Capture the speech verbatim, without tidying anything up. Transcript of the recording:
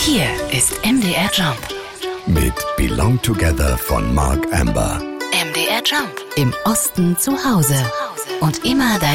Hier ist M D R Jump mit Belong Together von Mark Amber. M D R Jump. Im Osten zu Hause. Und immer dein